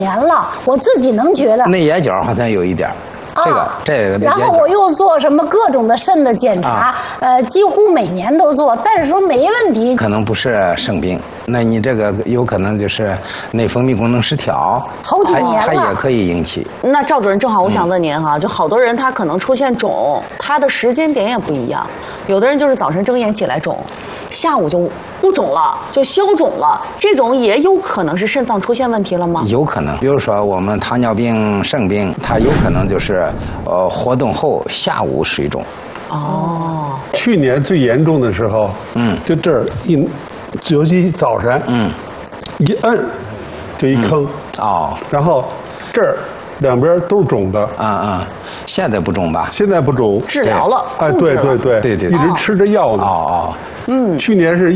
年了，我自己能觉得内眼角好像有一点。这个， 然后我又做什么各种的肾的检查，几乎每年都做，但是说没问题。 可能不是肾病，那你这个有可能就是内分泌功能失调， 好几年了， 它也可以引起。 那赵主任，正好我想问您哈，就好多人他可能出现肿，他的时间点也不一样，有的人就是早晨睁眼起来肿，下午就不肿了，就消肿了，这种也有可能是肾脏出现问题了吗？ 有可能，比如说我们糖尿病、肾病，它有可能就是活动后下午水肿。 哦， 去年最严重的时候，就这儿尤其早晨，一摁就一坑，然后这儿两边都是肿的， 现在不肿吧？ 现在不肿， 治疗了， 哎，对，一直吃着药呢。去年是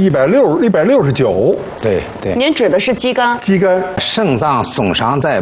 169， 对。 您指的是肌酐？ 肌酐， 肾脏损伤在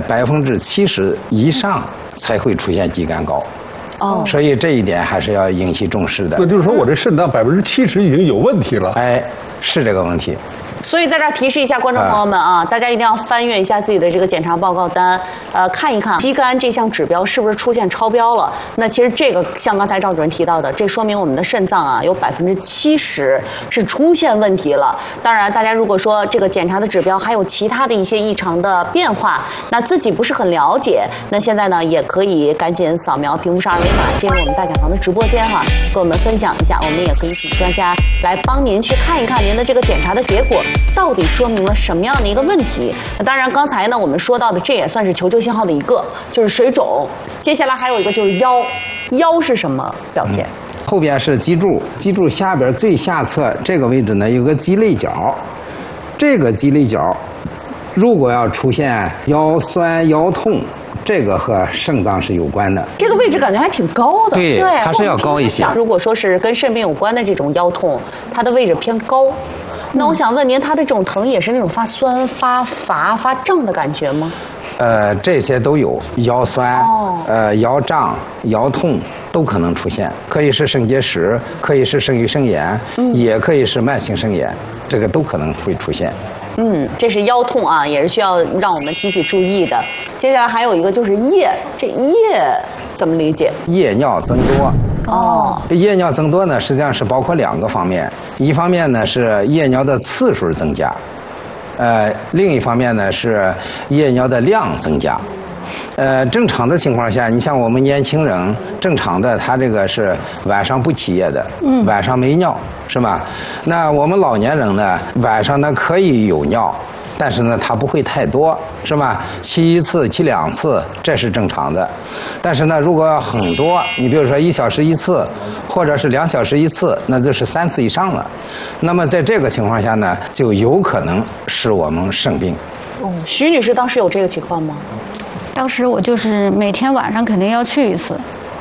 70%以上才会出现肌酐高。所以这一点还是要引起重视的。 那就是说我这肾脏70%已经有问题了。 哎，是这个问题。 所以在这儿提示一下观众朋友们啊，大家一定要翻阅一下自己的这个检查报告单，看一看肌酐这项指标是不是出现超标了。那其实这个像刚才赵主任提到的，这说明我们的肾脏啊有70%是出现问题了。当然，大家如果说这个检查的指标还有其他的一些异常的变化，那自己不是很了解，那现在呢也可以赶紧扫描屏幕上二维码进入我们大讲堂的直播间哈，跟我们分享一下，我们也可以请专家来帮您去看一看您的这个检查的结果。到底说明了什么样的一个问题？那当然，刚才呢我们说到的，这也算是求救信号的一个，就是水肿。接下来还有一个就是腰是什么表现？ 后边是脊柱，脊柱下边最下侧这个位置呢有个肌肋角，这个肌肋角如果要出现腰酸腰痛，这个和肾脏是有关的。 这个位置感觉还挺高的， 对，它是要高一些。 如果说是跟肾病有关的这种腰痛，它的位置偏高。那我想问您，他的这种疼也是那种发酸、发乏、发胀的感觉吗？ 这些都有，腰酸、腰胀、腰痛都可能出现，可以是肾结石，可以是肾盂肾炎，也可以是慢性肾炎，这个都可能会出现。 这是腰痛啊，也是需要让我们提起注意的。接下来还有一个就是夜，这夜怎么理解？ 夜尿增多。夜尿增多呢，实际上是包括2个方面，一方面呢是夜尿的次数增加，另一方面呢是夜尿的量增加。正常的情况下，你像我们年轻人，正常的他这个是晚上不起夜的，晚上没尿，是吧？那我们老年人呢，晚上呢可以有尿，但是呢它不会太多，是吧？起1次、起2次，这是正常的。但是呢，如果很多，你比如说1小时1次，或者是2小时1次，那就是3次以上了。那么在这个情况下呢，就有可能是我们肾病。 徐女士当时有这个情况吗？ 当时我就是每天晚上肯定要去1次，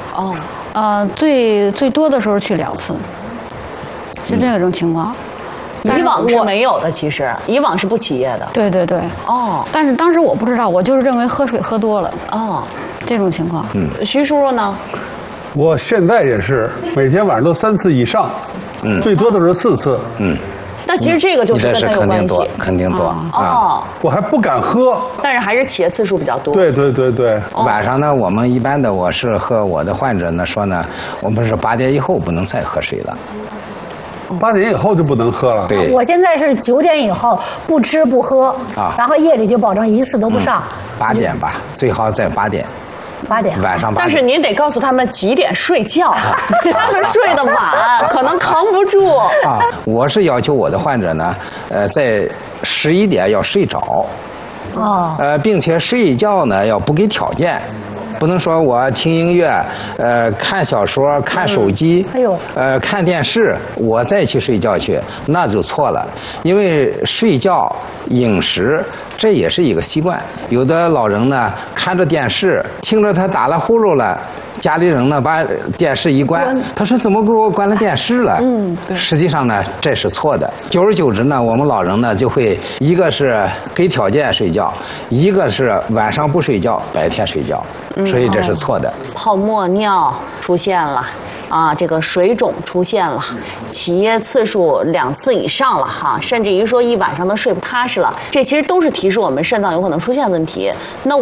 最多的时候去2次，是这种情况。 以往是没有的，其实以往是不起夜的。 对。但是当时我不知道，我就是认为喝水喝多了。这种情况。 徐叔叔呢？ 我现在也是每天晚上都3次以上，最多的是4次。 那其实这个就是跟它有关系， 肯定多。 我还不敢喝， 但是还是起夜次数比较多。 对。 晚上呢，我们一般的我是和我的患者呢说呢，我们是8点以后不能再喝水了。 8点以后就不能喝了。 对， 我现在是9点以后不吃不喝，然后夜里就保证1次都不上。 8点吧，最好在8点。 8点， 晚上8点。 但是您得告诉他们几点睡觉，他们睡得晚，可能扛不住。 我是要求我的患者呢，在11点要睡着。并且睡觉呢要不给条件。不能说我听音乐，看小说、看手机，看电视，我再去睡觉去，那就错了。因为睡觉、饮食这也是一个习惯。有的老人呢，看着电视，听着他打了呼噜了，家里人呢把电视一关，他说怎么给我关了电视了？实际上呢这是错的。久而久之呢，我们老人呢就会一个是给条件睡觉，一个是晚上不睡觉，白天睡觉。所以这是错的。 泡沫尿出现了， 啊，这个水肿出现了，起夜次数2次以上了哈，甚至于说一晚上都睡不踏实了，这其实都是提示我们肾脏有可能出现问题。那